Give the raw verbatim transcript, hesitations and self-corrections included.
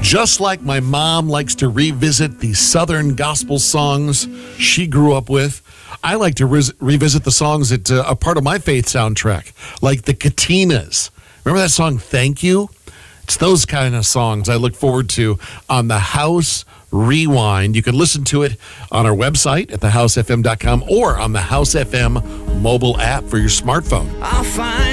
Just like my mom likes to revisit the Southern gospel songs she grew up with, I like to re- revisit the songs that uh, are part of my faith soundtrack, like the Katinas. Remember that song, Thank You? It's those kind of songs I look forward to on the House Rewind. You can listen to it on our website at the house f m dot com or on the House F M mobile app for your smartphone. I'll find